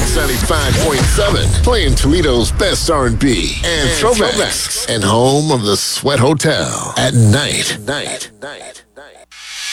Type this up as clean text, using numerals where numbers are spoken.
Kicks 95.7, playing Toledo's best R&B and throwbacks, and home of the Sweat Hotel at night.